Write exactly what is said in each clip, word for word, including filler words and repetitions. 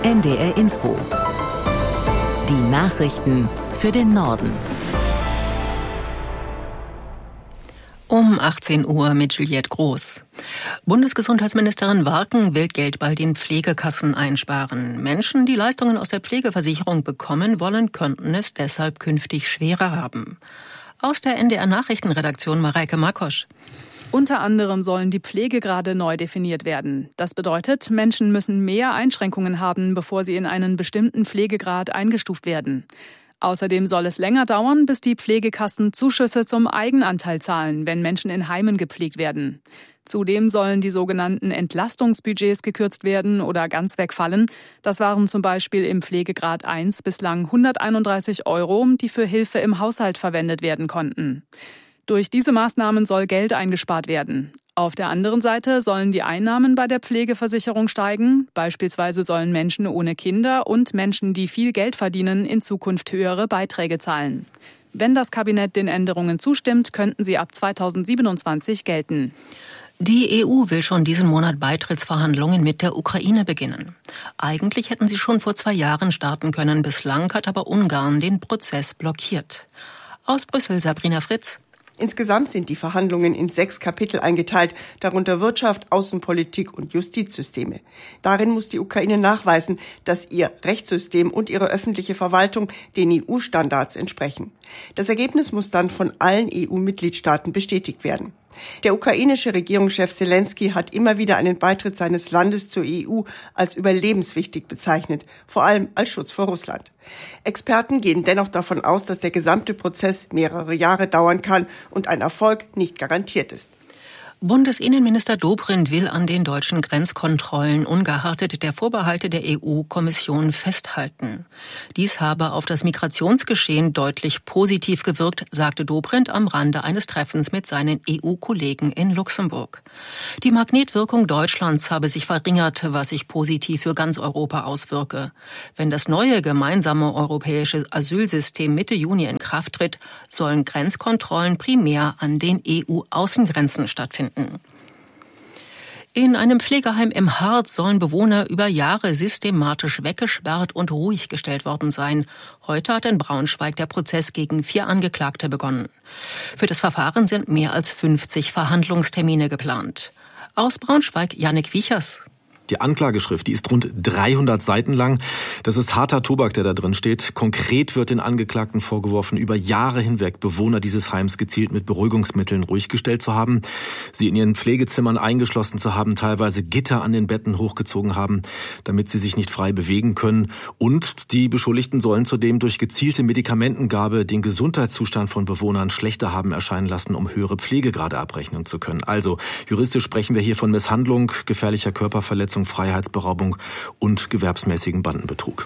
N D R Info. Die Nachrichten für den Norden. Um achtzehn Uhr mit Juliette Groß. Bundesgesundheitsministerin Warken will Geld bei den Pflegekassen einsparen. Menschen, die Leistungen aus der Pflegeversicherung bekommen wollen, könnten es deshalb künftig schwerer haben. Aus der N D R-Nachrichtenredaktion Mareike Markosch. Unter anderem sollen die Pflegegrade neu definiert werden. Das bedeutet, Menschen müssen mehr Einschränkungen haben, bevor sie in einen bestimmten Pflegegrad eingestuft werden. Außerdem soll es länger dauern, bis die Pflegekassen Zuschüsse zum Eigenanteil zahlen, wenn Menschen in Heimen gepflegt werden. Zudem sollen die sogenannten Entlastungsbudgets gekürzt werden oder ganz wegfallen. Das waren zum Beispiel im Pflegegrad eins bislang hunderteinunddreißig Euro, die für Hilfe im Haushalt verwendet werden konnten. Durch diese Maßnahmen soll Geld eingespart werden. Auf der anderen Seite sollen die Einnahmen bei der Pflegeversicherung steigen. Beispielsweise sollen Menschen ohne Kinder und Menschen, die viel Geld verdienen, in Zukunft höhere Beiträge zahlen. Wenn das Kabinett den Änderungen zustimmt, könnten sie ab zweitausendsiebenundzwanzig gelten. Die E U will schon diesen Monat Beitrittsverhandlungen mit der Ukraine beginnen. Eigentlich hätten sie schon vor zwei Jahren starten können. Bislang hat aber Ungarn den Prozess blockiert. Aus Brüssel Sabrina Fritz. Insgesamt sind die Verhandlungen in sechs Kapitel eingeteilt, darunter Wirtschaft, Außenpolitik und Justizsysteme. Darin muss die Ukraine nachweisen, dass ihr Rechtssystem und ihre öffentliche Verwaltung den E U-Standards entsprechen. Das Ergebnis muss dann von allen E U-Mitgliedstaaten bestätigt werden. Der ukrainische Regierungschef Selenskyj hat immer wieder einen Beitritt seines Landes zur E U als überlebenswichtig bezeichnet, vor allem als Schutz vor Russland. Experten gehen dennoch davon aus, dass der gesamte Prozess mehrere Jahre dauern kann und ein Erfolg nicht garantiert ist. Bundesinnenminister Dobrindt will an den deutschen Grenzkontrollen ungeachtet der Vorbehalte der E U-Kommission festhalten. Dies habe auf das Migrationsgeschehen deutlich positiv gewirkt, sagte Dobrindt am Rande eines Treffens mit seinen E U-Kollegen in Luxemburg. Die Magnetwirkung Deutschlands habe sich verringert, was sich positiv für ganz Europa auswirke. Wenn das neue gemeinsame europäische Asylsystem Mitte Juni in Kraft tritt, sollen Grenzkontrollen primär an den E U-Außengrenzen stattfinden. In einem Pflegeheim im Harz sollen Bewohner über Jahre systematisch weggesperrt und ruhig gestellt worden sein. Heute hat in Braunschweig der Prozess gegen vier Angeklagte begonnen. Für das Verfahren sind mehr als fünfzig Verhandlungstermine geplant. Aus Braunschweig Jannik Wiechers. Die Anklageschrift, die ist rund dreihundert Seiten lang. Das ist harter Tobak, der da drin steht. Konkret wird den Angeklagten vorgeworfen, über Jahre hinweg Bewohner dieses Heims gezielt mit Beruhigungsmitteln ruhig gestellt zu haben, sie in ihren Pflegezimmern eingeschlossen zu haben, teilweise Gitter an den Betten hochgezogen haben, damit sie sich nicht frei bewegen können. Und die Beschuldigten sollen zudem durch gezielte Medikamentengabe den Gesundheitszustand von Bewohnern schlechter haben erscheinen lassen, um höhere Pflegegrade abrechnen zu können. Also juristisch sprechen wir hier von Misshandlung, gefährlicher Körperverletzung, Freiheitsberaubung und gewerbsmäßigen Bandenbetrug.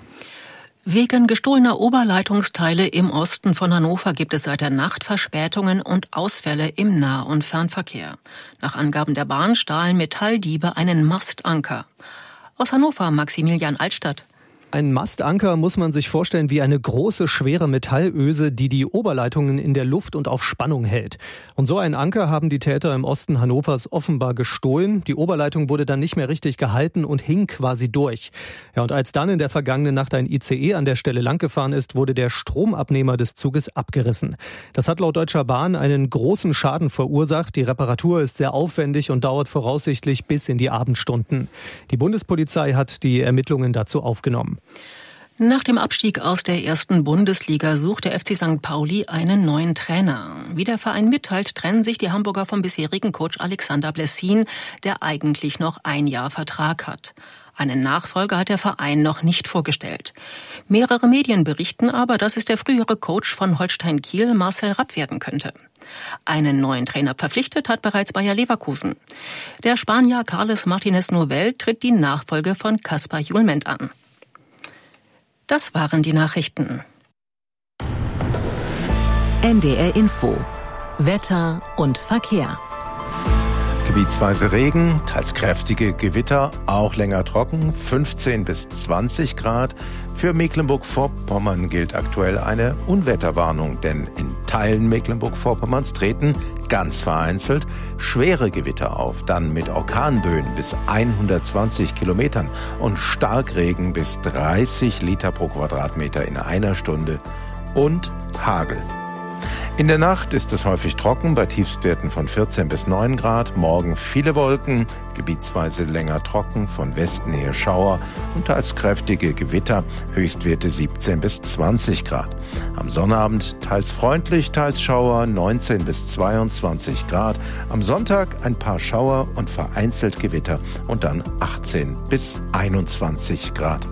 Wegen gestohlener Oberleitungsteile im Osten von Hannover gibt es seit der Nacht Verspätungen und Ausfälle im Nah- und Fernverkehr. Nach Angaben der Bahn stahlen Metalldiebe einen Mastanker. Aus Hannover Maximilian Altstadt. Ein Mastanker muss man sich vorstellen wie eine große, schwere Metallöse, die die Oberleitungen in der Luft und auf Spannung hält. Und so einen Anker haben die Täter im Osten Hannovers offenbar gestohlen. Die Oberleitung wurde dann nicht mehr richtig gehalten und hing quasi durch. Ja, und als dann in der vergangenen Nacht ein I C E an der Stelle langgefahren ist, wurde der Stromabnehmer des Zuges abgerissen. Das hat laut Deutscher Bahn einen großen Schaden verursacht. Die Reparatur ist sehr aufwendig und dauert voraussichtlich bis in die Abendstunden. Die Bundespolizei hat die Ermittlungen dazu aufgenommen. Nach dem Abstieg aus der ersten Bundesliga sucht der F C Sankt Pauli einen neuen Trainer. Wie der Verein mitteilt, trennen sich die Hamburger vom bisherigen Coach Alexander Blessin, der eigentlich noch ein Jahr Vertrag hat. Einen Nachfolger hat der Verein noch nicht vorgestellt. Mehrere Medien berichten aber, dass es der frühere Coach von Holstein Kiel, Marcel Rapp, werden könnte. Einen neuen Trainer verpflichtet hat bereits Bayer Leverkusen. Der Spanier Carles Martínez Novell tritt die Nachfolge von Kaspar Hjulment an. Das waren die Nachrichten. N D R Info. Wetter und Verkehr. Die Gebietsweise Regen, teils kräftige Gewitter, auch länger trocken, fünfzehn bis zwanzig Grad. Für Mecklenburg-Vorpommern gilt aktuell eine Unwetterwarnung, denn in Teilen Mecklenburg-Vorpommerns treten ganz vereinzelt schwere Gewitter auf, dann mit Orkanböen bis hundertzwanzig Kilometern und Starkregen bis dreißig Liter pro Quadratmeter in einer Stunde und Hagel. In der Nacht ist es häufig trocken, bei Tiefstwerten von vierzehn bis neun Grad. Morgen viele Wolken, gebietsweise länger trocken, von Westen her Schauer und teils kräftige Gewitter, Höchstwerte siebzehn bis zwanzig Grad. Am Sonnabend teils freundlich, teils Schauer, neunzehn bis zweiundzwanzig Grad. Am Sonntag ein paar Schauer und vereinzelt Gewitter und dann achtzehn bis einundzwanzig Grad.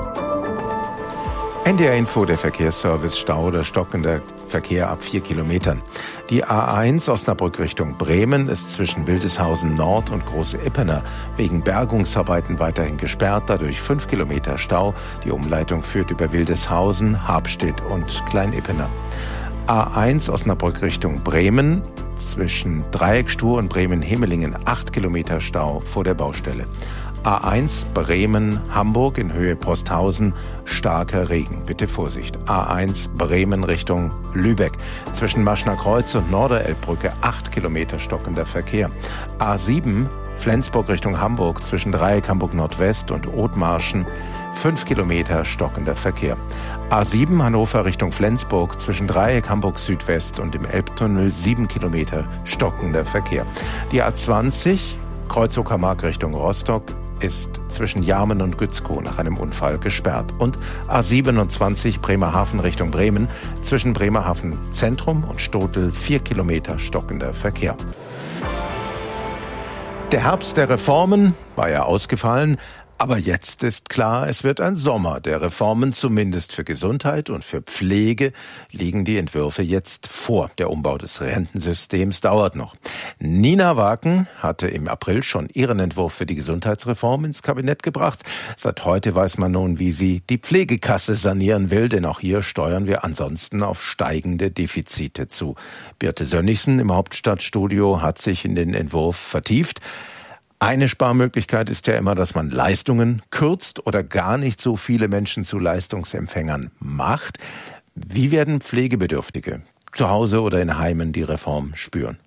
N D R-Info, der Verkehrsservice, Stau oder stockender Verkehr ab vier Kilometern. Die A eins Osnabrück Richtung Bremen ist zwischen Wildeshausen Nord und Große Ippener wegen Bergungsarbeiten weiterhin gesperrt, dadurch fünf Kilometer Stau. Die Umleitung führt über Wildeshausen, Habstedt und Klein-Ippener. A eins Osnabrück Richtung Bremen zwischen Dreieckstur und Bremen-Himmelingen acht Kilometer Stau vor der Baustelle. A eins Bremen-Hamburg in Höhe Posthausen, starker Regen. Bitte Vorsicht. A eins Bremen Richtung Lübeck. Zwischen Maschner Kreuz und Norderelbbrücke acht Kilometer stockender Verkehr. A sieben Flensburg Richtung Hamburg zwischen Dreieck Hamburg Nordwest und Othmarschen fünf Kilometer stockender Verkehr. A sieben Hannover Richtung Flensburg zwischen Dreieck Hamburg Südwest und im Elbtunnel sieben Kilometer stockender Verkehr. Die A zwanzig Kreuz Uckermark Richtung Rostock ist zwischen Jarmen und Gützkow nach einem Unfall gesperrt. Und A siebenundzwanzig Bremerhaven Richtung Bremen zwischen Bremerhaven Zentrum und Stotel vier Kilometer stockender Verkehr. Der Herbst der Reformen war ja ausgefallen. Aber jetzt ist klar, es wird ein Sommer der Reformen, zumindest für Gesundheit und für Pflege liegen die Entwürfe jetzt vor. Der Umbau des Rentensystems dauert noch. Nina Waken hatte im April schon ihren Entwurf für die Gesundheitsreform ins Kabinett gebracht. Seit heute weiß man nun, wie sie die Pflegekasse sanieren will, denn auch hier steuern wir ansonsten auf steigende Defizite zu. Birte Sönnigsen im Hauptstadtstudio hat sich in den Entwurf vertieft. Eine Sparmöglichkeit ist ja immer, dass man Leistungen kürzt oder gar nicht so viele Menschen zu Leistungsempfängern macht. Wie werden Pflegebedürftige zu Hause oder in Heimen die Reform spüren?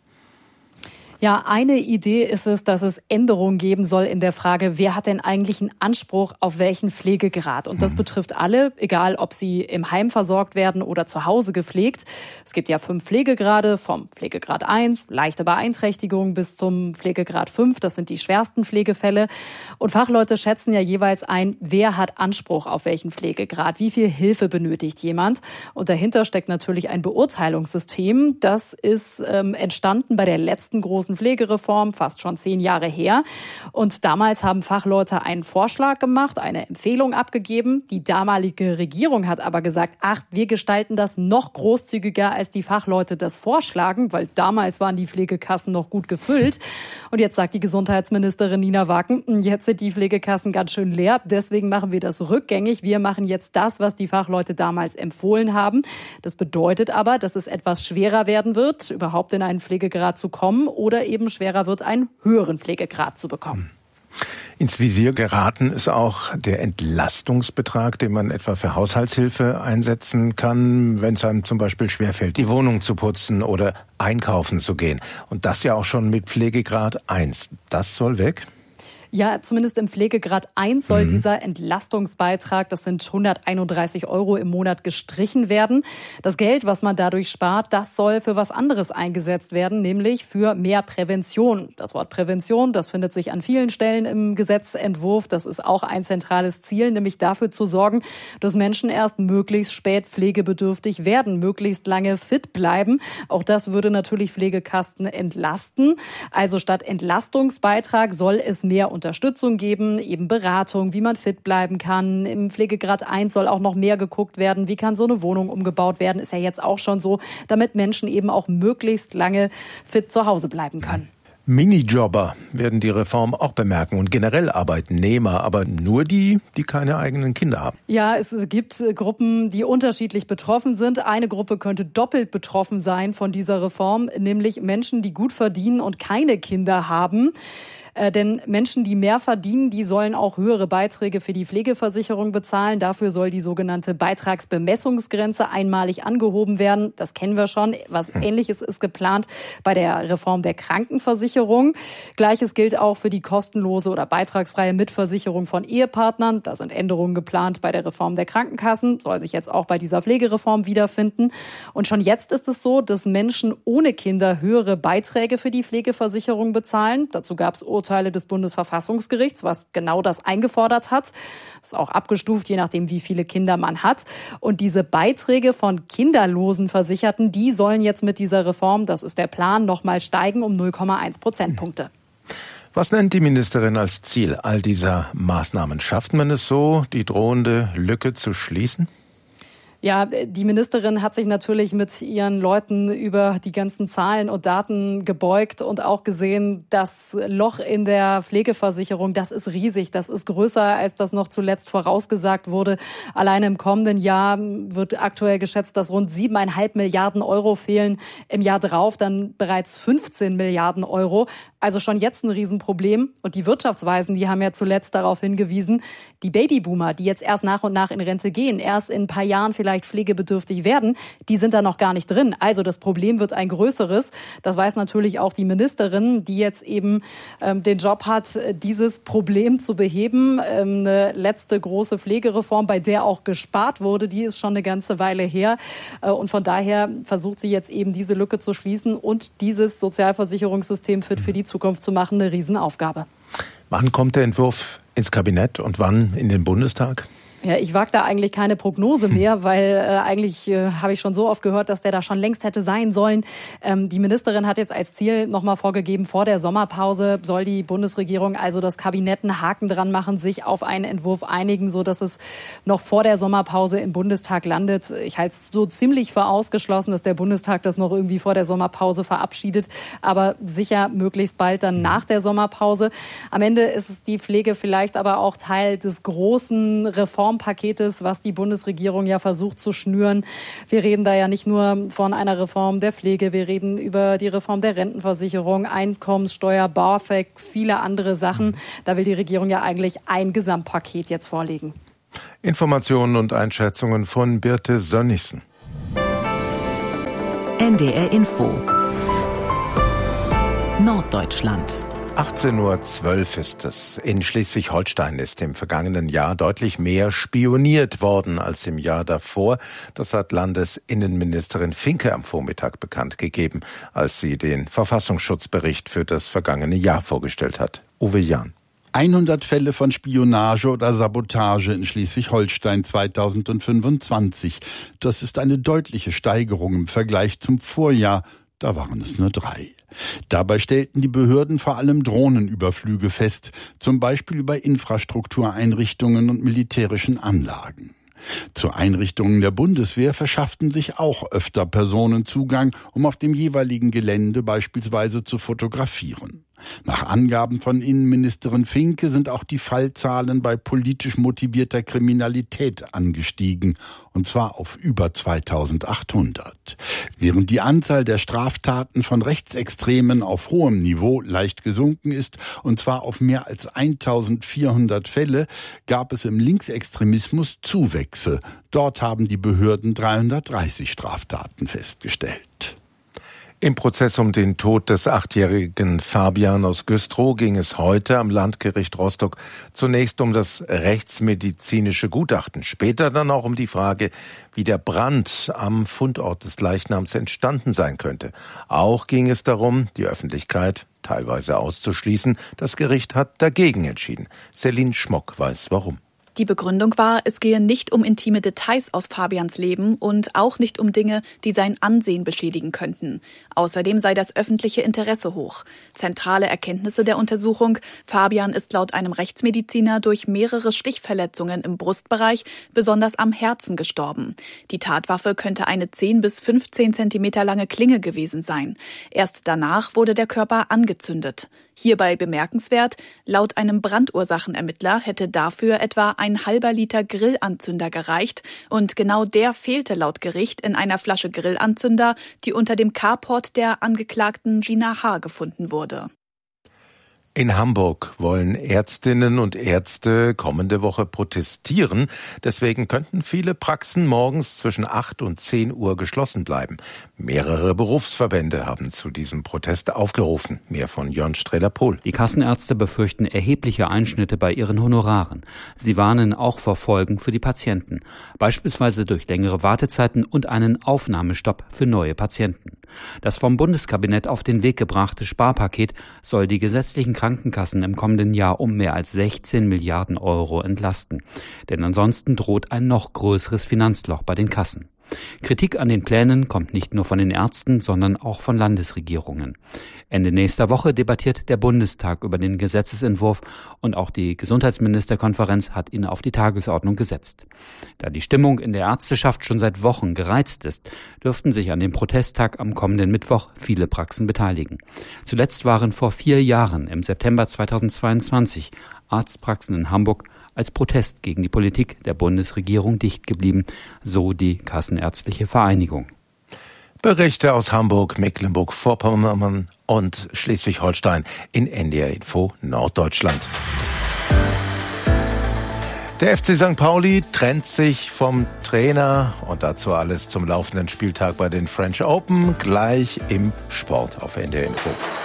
Ja, eine Idee ist es, dass es Änderungen geben soll in der Frage, wer hat denn eigentlich einen Anspruch auf welchen Pflegegrad? Und das betrifft alle, egal ob sie im Heim versorgt werden oder zu Hause gepflegt. Es gibt ja fünf Pflegegrade, vom Pflegegrad eins, leichte Beeinträchtigung, bis zum Pflegegrad fünf. Das sind die schwersten Pflegefälle. Und Fachleute schätzen ja jeweils ein, wer hat Anspruch auf welchen Pflegegrad, wie viel Hilfe benötigt jemand. Und dahinter steckt natürlich ein Beurteilungssystem. Das ist ähm, entstanden bei der letzten großen Pflegereform, fast schon zehn Jahre her. Und damals haben Fachleute einen Vorschlag gemacht, eine Empfehlung abgegeben. Die damalige Regierung hat aber gesagt, ach, wir gestalten das noch großzügiger, als die Fachleute das vorschlagen, weil damals waren die Pflegekassen noch gut gefüllt. Und jetzt sagt die Gesundheitsministerin Nina Waken, jetzt sind die Pflegekassen ganz schön leer, deswegen machen wir das rückgängig. Wir machen jetzt das, was die Fachleute damals empfohlen haben. Das bedeutet aber, dass es etwas schwerer werden wird, überhaupt in einen Pflegegrad zu kommen oder eben schwerer wird, einen höheren Pflegegrad zu bekommen. Ins Visier geraten ist auch der Entlastungsbetrag, den man etwa für Haushaltshilfe einsetzen kann, wenn es einem zum Beispiel schwerfällt, die Wohnung zu putzen oder einkaufen zu gehen. Und das ja auch schon mit Pflegegrad eins. Das soll weg? Ja, zumindest im Pflegegrad eins soll mhm. dieser Entlastungsbeitrag, das sind hunderteinunddreißig Euro im Monat, gestrichen werden. Das Geld, was man dadurch spart, das soll für was anderes eingesetzt werden, nämlich für mehr Prävention. Das Wort Prävention, das findet sich an vielen Stellen im Gesetzentwurf. Das ist auch ein zentrales Ziel, nämlich dafür zu sorgen, dass Menschen erst möglichst spät pflegebedürftig werden, möglichst lange fit bleiben. Auch das würde natürlich Pflegekassen entlasten. Also statt Entlastungsbeitrag soll es mehr Unterstützung geben, eben Beratung, wie man fit bleiben kann. Im Pflegegrad eins soll auch noch mehr geguckt werden, wie kann so eine Wohnung umgebaut werden. Ist ja jetzt auch schon so, damit Menschen eben auch möglichst lange fit zu Hause bleiben können. Minijobber werden die Reform auch bemerken und generell Arbeitnehmer, aber nur die, die keine eigenen Kinder haben. Ja, es gibt Gruppen, die unterschiedlich betroffen sind. Eine Gruppe könnte doppelt betroffen sein von dieser Reform, nämlich Menschen, die gut verdienen und keine Kinder haben. Äh, denn Menschen, die mehr verdienen, die sollen auch höhere Beiträge für die Pflegeversicherung bezahlen. Dafür soll die sogenannte Beitragsbemessungsgrenze einmalig angehoben werden. Das kennen wir schon. Was hm. Ähnliches ist geplant bei der Reform der Krankenversicherung. Gleiches gilt auch für die kostenlose oder beitragsfreie Mitversicherung von Ehepartnern. Da sind Änderungen geplant bei der Reform der Krankenkassen. Soll sich jetzt auch bei dieser Pflegereform wiederfinden. Und schon jetzt ist es so, dass Menschen ohne Kinder höhere Beiträge für die Pflegeversicherung bezahlen. Dazu gab es Urteile des Bundesverfassungsgerichts, was genau das eingefordert hat. Ist auch abgestuft, je nachdem, wie viele Kinder man hat. Und diese Beiträge von kinderlosen Versicherten, die sollen jetzt mit dieser Reform, das ist der Plan, nochmal steigen um null Komma eins Prozentpunkte. Was nennt die Ministerin als Ziel all dieser Maßnahmen? Schafft man es so, die drohende Lücke zu schließen? Ja, die Ministerin hat sich natürlich mit ihren Leuten über die ganzen Zahlen und Daten gebeugt und auch gesehen, das Loch in der Pflegeversicherung, das ist riesig. Das ist größer, als das noch zuletzt vorausgesagt wurde. Alleine im kommenden Jahr wird aktuell geschätzt, dass rund siebeneinhalb Milliarden Euro fehlen. Im Jahr drauf dann bereits fünfzehn Milliarden Euro. Also schon jetzt ein Riesenproblem. Und die Wirtschaftsweisen, die haben ja zuletzt darauf hingewiesen, die Babyboomer, die jetzt erst nach und nach in Rente gehen, erst in ein paar Jahren vielleicht pflegebedürftig werden, die sind da noch gar nicht drin. Also das Problem wird ein größeres. Das weiß natürlich auch die Ministerin, die jetzt eben ähm, den Job hat, dieses Problem zu beheben. Ähm, eine letzte große Pflegereform, bei der auch gespart wurde, die ist schon eine ganze Weile her. Äh, und von daher versucht sie jetzt eben diese Lücke zu schließen und dieses Sozialversicherungssystem fit für die Zukunft zu machen. Eine Riesenaufgabe. Wann kommt der Entwurf ins Kabinett und wann in den Bundestag? Ja, ich wage da eigentlich keine Prognose mehr, weil äh, eigentlich äh, habe ich schon so oft gehört, dass der da schon längst hätte sein sollen. Ähm, die Ministerin hat jetzt als Ziel nochmal vorgegeben, vor der Sommerpause soll die Bundesregierung, also das Kabinett, einen Haken dran machen, sich auf einen Entwurf einigen, so dass es noch vor der Sommerpause im Bundestag landet. Ich halte es so ziemlich für ausgeschlossen, dass der Bundestag das noch irgendwie vor der Sommerpause verabschiedet, aber sicher möglichst bald dann nach der Sommerpause. Am Ende ist es die Pflege vielleicht aber auch Teil des großen Reform Paketes, was die Bundesregierung ja versucht zu schnüren. Wir reden da ja nicht nur von einer Reform der Pflege, wir reden über die Reform der Rentenversicherung, Einkommenssteuer, BAföG, viele andere Sachen. Da will die Regierung ja eigentlich ein Gesamtpaket jetzt vorlegen. Informationen und Einschätzungen von Birte Sönnigsen. N D R Info Norddeutschland. achtzehn Uhr zwölf ist es. In Schleswig-Holstein ist im vergangenen Jahr deutlich mehr spioniert worden als im Jahr davor. Das hat Landesinnenministerin Finke am Vormittag bekannt gegeben, als sie den Verfassungsschutzbericht für das vergangene Jahr vorgestellt hat. Uwe Jahn. hundert Fälle von Spionage oder Sabotage in Schleswig-Holstein zweitausendfünfundzwanzig. Das ist eine deutliche Steigerung im Vergleich zum Vorjahr. Da waren es nur drei. Dabei stellten die Behörden vor allem Drohnenüberflüge fest, zum Beispiel über Infrastruktureinrichtungen und militärischen Anlagen. Zu Einrichtungen der Bundeswehr verschafften sich auch öfter Personen Zugang, um auf dem jeweiligen Gelände beispielsweise zu fotografieren. Nach Angaben von Innenministerin Finke sind auch die Fallzahlen bei politisch motivierter Kriminalität angestiegen, und zwar auf über zweitausendachthundert. Während die Anzahl der Straftaten von Rechtsextremen auf hohem Niveau leicht gesunken ist, und zwar auf mehr als eintausendvierhundert Fälle, gab es im Linksextremismus Zuwächse. Dort haben die Behörden dreihundertdreißig Straftaten festgestellt. Im Prozess um den Tod des achtjährigen Fabian aus Güstrow ging es heute am Landgericht Rostock zunächst um das rechtsmedizinische Gutachten, später dann auch um die Frage, wie der Brand am Fundort des Leichnams entstanden sein könnte. Auch ging es darum, die Öffentlichkeit teilweise auszuschließen. Das Gericht hat dagegen entschieden. Celine Schmock weiß warum. Die Begründung war, es gehe nicht um intime Details aus Fabians Leben und auch nicht um Dinge, die sein Ansehen beschädigen könnten. Außerdem sei das öffentliche Interesse hoch. Zentrale Erkenntnisse der Untersuchung: Fabian ist laut einem Rechtsmediziner durch mehrere Stichverletzungen im Brustbereich, besonders am Herzen, gestorben. Die Tatwaffe könnte eine zehn bis fünfzehn Zentimeter lange Klinge gewesen sein. Erst danach wurde der Körper angezündet. Hierbei bemerkenswert: Laut einem Brandursachenermittler hätte dafür etwa ein halber Liter Grillanzünder gereicht, und genau der fehlte laut Gericht in einer Flasche Grillanzünder, die unter dem Carport der Angeklagten Gina H. gefunden wurde. In Hamburg wollen Ärztinnen und Ärzte kommende Woche protestieren. Deswegen könnten viele Praxen morgens zwischen acht und zehn Uhr geschlossen bleiben. Mehrere Berufsverbände haben zu diesem Protest aufgerufen. Mehr von Jörn Strehler-Pohl. Die Kassenärzte befürchten erhebliche Einschnitte bei ihren Honoraren. Sie warnen auch vor Folgen für die Patienten, beispielsweise durch längere Wartezeiten und einen Aufnahmestopp für neue Patienten. Das vom Bundeskabinett auf den Weg gebrachte Sparpaket soll die gesetzlichen Krankenkassen im kommenden Jahr um mehr als sechzehn Milliarden Euro entlasten. Denn ansonsten droht ein noch größeres Finanzloch bei den Kassen. Kritik an den Plänen kommt nicht nur von den Ärzten, sondern auch von Landesregierungen. Ende nächster Woche debattiert der Bundestag über den Gesetzesentwurf und auch die Gesundheitsministerkonferenz hat ihn auf die Tagesordnung gesetzt. Da die Stimmung in der Ärzteschaft schon seit Wochen gereizt ist, dürften sich an dem Protesttag am kommenden Mittwoch viele Praxen beteiligen. Zuletzt waren vor vier Jahren, im September zweitausendzweiundzwanzig, Arztpraxen in Hamburg als Protest gegen die Politik der Bundesregierung dicht geblieben, so die Kassenärztliche Vereinigung. Berichte aus Hamburg, Mecklenburg-Vorpommern und Schleswig-Holstein in N D R Info Norddeutschland. Der F C Sankt Pauli trennt sich vom Trainer und dazu alles zum laufenden Spieltag bei den French Open, gleich im Sport auf N D R Info.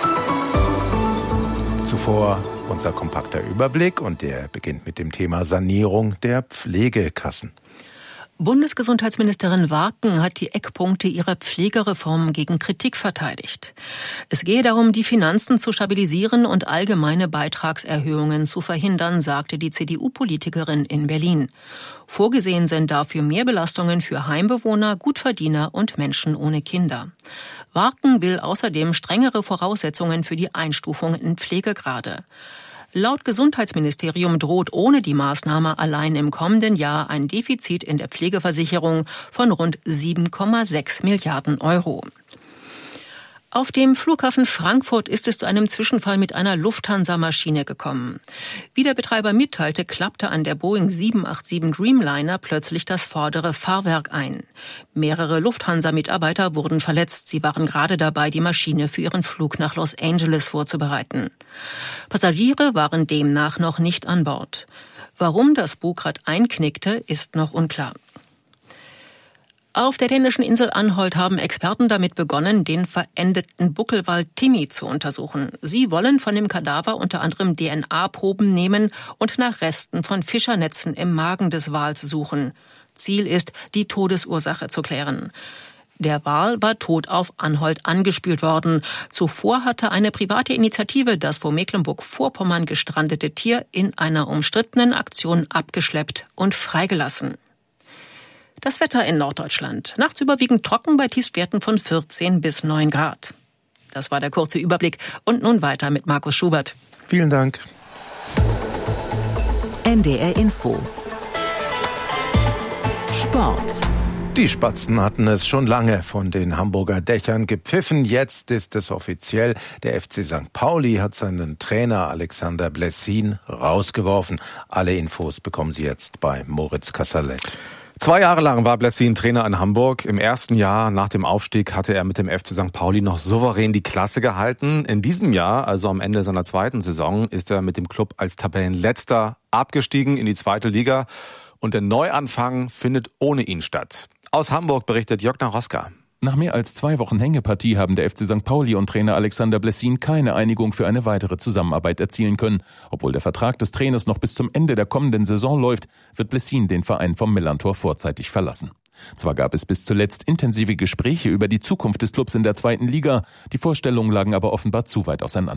Zuvor unser kompakter Überblick und der beginnt mit dem Thema Sanierung der Pflegekassen. Bundesgesundheitsministerin Warken hat die Eckpunkte ihrer Pflegereform gegen Kritik verteidigt. Es gehe darum, die Finanzen zu stabilisieren und allgemeine Beitragserhöhungen zu verhindern, sagte die C D U-Politikerin in Berlin. Vorgesehen sind dafür mehr Belastungen für Heimbewohner, Gutverdiener und Menschen ohne Kinder. Warken will außerdem strengere Voraussetzungen für die Einstufung in Pflegegrade. Laut Gesundheitsministerium droht ohne die Maßnahme allein im kommenden Jahr ein Defizit in der Pflegeversicherung von rund sieben Komma sechs Milliarden Euro. Auf dem Flughafen Frankfurt ist es zu einem Zwischenfall mit einer Lufthansa-Maschine gekommen. Wie der Betreiber mitteilte, klappte an der Boeing sieben acht sieben Dreamliner plötzlich das vordere Fahrwerk ein. Mehrere Lufthansa-Mitarbeiter wurden verletzt. Sie waren gerade dabei, die Maschine für ihren Flug nach Los Angeles vorzubereiten. Passagiere waren demnach noch nicht an Bord. Warum das Bugrad einknickte, ist noch unklar. Auf der dänischen Insel Anholt haben Experten damit begonnen, den verendeten Buckelwal Timmy zu untersuchen. Sie wollen von dem Kadaver unter anderem D N A-Proben nehmen und nach Resten von Fischernetzen im Magen des Wals suchen. Ziel ist, die Todesursache zu klären. Der Wal war tot auf Anholt angespült worden. Zuvor hatte eine private Initiative das vor Mecklenburg-Vorpommern gestrandete Tier in einer umstrittenen Aktion abgeschleppt und freigelassen. Das Wetter in Norddeutschland. Nachts überwiegend trocken bei Tiefstwerten von vierzehn bis neun Grad. Das war der kurze Überblick. Und nun weiter mit Markus Schubert. Vielen Dank. N D R Info. Sport. Die Spatzen hatten es schon lange von den Hamburger Dächern gepfiffen. Jetzt ist es offiziell. Der F C Sankt Pauli hat seinen Trainer Alexander Blessin rausgeworfen. Alle Infos bekommen Sie jetzt bei Moritz Kasserlet. Zwei Jahre lang war Blessin Trainer in Hamburg. Im ersten Jahr nach dem Aufstieg hatte er mit dem F C Sankt Pauli noch souverän die Klasse gehalten. In diesem Jahr, also am Ende seiner zweiten Saison, ist er mit dem Club als Tabellenletzter abgestiegen in die zweite Liga. Und der Neuanfang findet ohne ihn statt. Aus Hamburg berichtet Jörg Naroska. Nach mehr als zwei Wochen Hängepartie haben der F C Sankt Pauli und Trainer Alexander Blessin keine Einigung für eine weitere Zusammenarbeit erzielen können. Obwohl der Vertrag des Trainers noch bis zum Ende der kommenden Saison läuft, wird Blessin den Verein vom Millantor vorzeitig verlassen. Zwar gab es bis zuletzt intensive Gespräche über die Zukunft des Clubs in der zweiten Liga, die Vorstellungen lagen aber offenbar zu weit auseinander.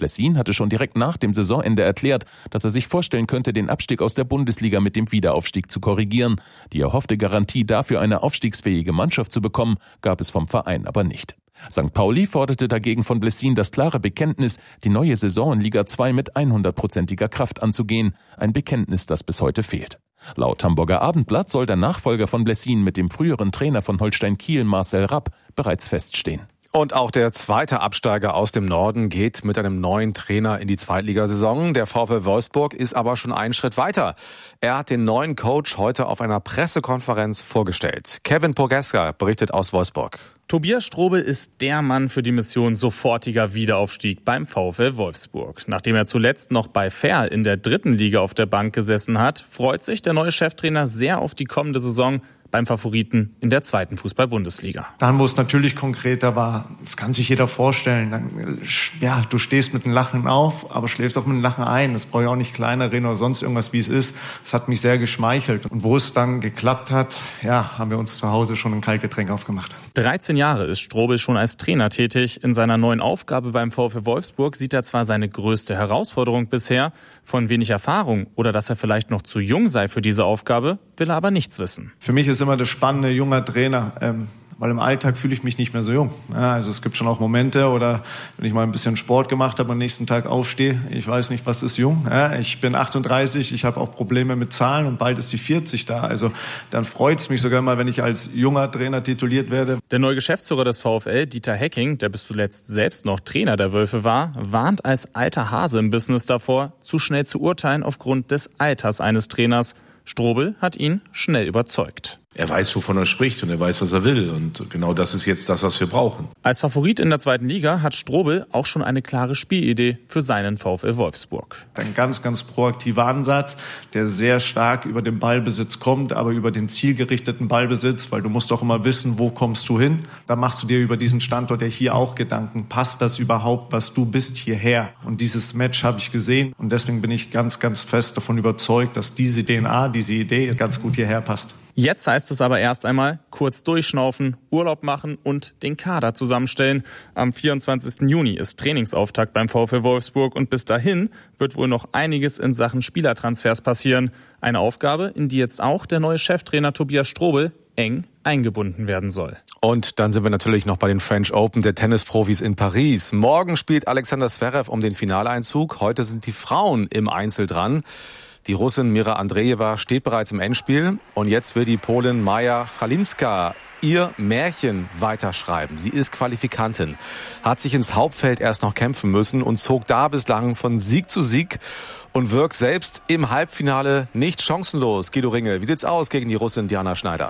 Blessin hatte schon direkt nach dem Saisonende erklärt, dass er sich vorstellen könnte, den Abstieg aus der Bundesliga mit dem Wiederaufstieg zu korrigieren. Die erhoffte Garantie dafür, eine aufstiegsfähige Mannschaft zu bekommen, gab es vom Verein aber nicht. Sankt Pauli forderte dagegen von Blessin das klare Bekenntnis, die neue Saison in Liga zwei mit hundertprozentiger Kraft anzugehen. Ein Bekenntnis, das bis heute fehlt. Laut Hamburger Abendblatt soll der Nachfolger von Blessin mit dem früheren Trainer von Holstein Kiel, Marcel Rapp, bereits feststehen. Und auch der zweite Absteiger aus dem Norden geht mit einem neuen Trainer in die Zweitligasaison. Der VfL Wolfsburg ist aber schon einen Schritt weiter. Er hat den neuen Coach heute auf einer Pressekonferenz vorgestellt. Kevin Pogeska berichtet aus Wolfsburg. Tobias Strobel ist der Mann für die Mission sofortiger Wiederaufstieg beim VfL Wolfsburg. Nachdem er zuletzt noch bei Ferl in der dritten Liga auf der Bank gesessen hat, freut sich der neue Cheftrainer sehr auf die kommende Saison beim Favoriten in der zweiten Fußball-Bundesliga. Dann, wo es natürlich konkreter war, das kann sich jeder vorstellen. Dann, ja, du stehst mit einem Lachen auf, aber schläfst auch mit einem Lachen ein. Das brauche ich auch nicht kleiner reden oder sonst irgendwas, wie es ist. Das hat mich sehr geschmeichelt. Und wo es dann geklappt hat, ja, haben wir uns zu Hause schon ein Kaltgetränk aufgemacht. dreizehn Jahre ist Strobel schon als Trainer tätig. In seiner neuen Aufgabe beim VfL Wolfsburg sieht er zwar seine größte Herausforderung bisher, von wenig Erfahrung oder dass er vielleicht noch zu jung sei für diese Aufgabe, will er aber nichts wissen. Für mich ist immer das Spannende, junger Trainer, ähm, weil im Alltag fühle ich mich nicht mehr so jung. Ja, also es gibt schon auch Momente, oder wenn ich mal ein bisschen Sport gemacht habe und am nächsten Tag aufstehe, ich weiß nicht, was ist jung. Ja, ich bin achtunddreißig, ich habe auch Probleme mit Zahlen und bald ist die vierzig da. Also dann freut es mich sogar mal, wenn ich als junger Trainer tituliert werde. Der neue Geschäftsführer des VfL, Dieter Hecking, der bis zuletzt selbst noch Trainer der Wölfe war, warnt als alter Hase im Business davor, zu schnell zu urteilen aufgrund des Alters eines Trainers. Strobel hat ihn schnell überzeugt. Er weiß, wovon er spricht und er weiß, was er will. Und genau das ist jetzt das, was wir brauchen. Als Favorit in der zweiten Liga hat Strobel auch schon eine klare Spielidee für seinen VfL Wolfsburg. Ein ganz, ganz proaktiver Ansatz, der sehr stark über den Ballbesitz kommt, aber über den zielgerichteten Ballbesitz, weil du musst auch immer wissen, wo kommst du hin. Da machst du dir über diesen Standort ja hier auch Gedanken. Passt das überhaupt, was du bist, hierher? Und dieses Match habe ich gesehen und deswegen bin ich ganz, ganz fest davon überzeugt, dass diese D N A, diese Idee ganz gut hierher passt. Jetzt heißt es aber erst einmal kurz durchschnaufen, Urlaub machen und den Kader zusammenstellen. Am vierundzwanzigsten Juni ist Trainingsauftakt beim VfL Wolfsburg und bis dahin wird wohl noch einiges in Sachen Spielertransfers passieren. Eine Aufgabe, in die jetzt auch der neue Cheftrainer Tobias Strobel eng eingebunden werden soll. Und dann sind wir natürlich noch bei den French Open der Tennisprofis in Paris. Morgen spielt Alexander Zverev um den Finaleinzug. Heute sind die Frauen im Einzel dran. Die Russin Mira Andreeva steht bereits im Endspiel und jetzt will die Polin Maja Chwalinska ihr Märchen weiterschreiben. Sie ist Qualifikantin, hat sich ins Hauptfeld erst noch kämpfen müssen und zog da bislang von Sieg zu Sieg und wirkt selbst im Halbfinale nicht chancenlos. Guido Ringel, wie sieht's aus gegen die Russin Diana Schneider?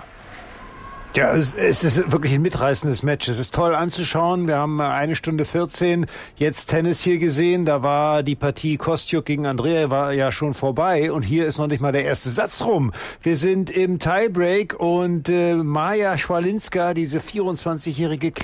Ja, es, es ist wirklich ein mitreißendes Match. Es ist toll anzuschauen. Wir haben eine Stunde vierzehn jetzt Tennis hier gesehen. Da war die Partie Kostyuk gegen Andrea war ja schon vorbei. Und hier ist noch nicht mal der erste Satz rum. Wir sind im Tiebreak und äh, Maja Chwalinska, diese vierundzwanzigjährige